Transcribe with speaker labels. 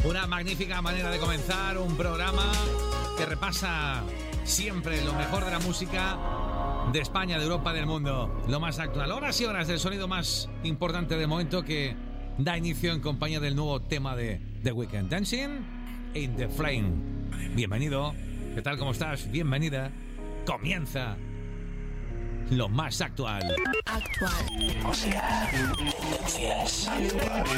Speaker 1: Una magnífica manera de comenzar un programa que repasa siempre lo mejor de la música de España, de Europa, del mundo. Lo más actual. Horas y horas del sonido más importante del momento que da inicio en compañía del nuevo tema de The Weeknd, Dancing in the Flame. Bienvenido. ¿Qué tal? ¿Cómo estás? Bienvenida. Comienza lo más actual.
Speaker 2: Música, tendencias,